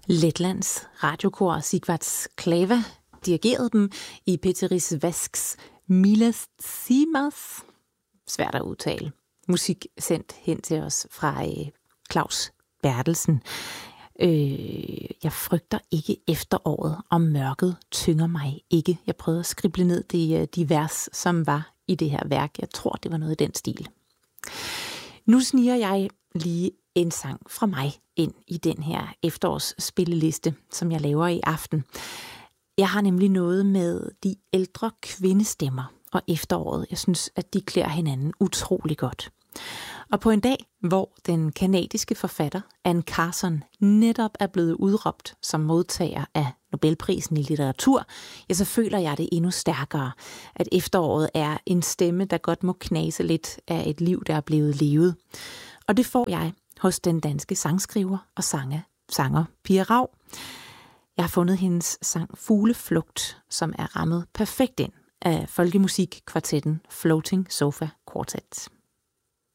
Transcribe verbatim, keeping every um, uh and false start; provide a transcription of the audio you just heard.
Letlands radiokor Sigvards Klava dirigerede dem i Peteris Vasks Milas Simas. Svært at udtale. Musik sendt hen til os fra øh, Claus Bertelsen. Øh, jeg frygter ikke efteråret, og mørket tynger mig ikke. Jeg prøvede at skrible ned de, de vers, som var i det her værk. Jeg tror, det var noget i den stil. Nu sniger jeg lige en sang fra mig ind i den her efterårsspilleliste, som jeg laver i aften. Jeg har nemlig noget med de ældre kvindestemmer og efteråret. Jeg synes, at de klæder hinanden utrolig godt. Og på en dag, hvor den kanadiske forfatter Anne Carson netop er blevet udråbt som modtager af Nobelprisen i litteratur, ja, så føler jeg det endnu stærkere, at efteråret er en stemme, der godt må knase lidt af et liv, der er blevet levet. Og det får jeg hos den danske sangskriver og sanger, sanger Pia Rau. Jeg har fundet hendes sang Fugleflugt, som er rammet perfekt ind af folkemusikkvartetten Floating Sofa Quartet.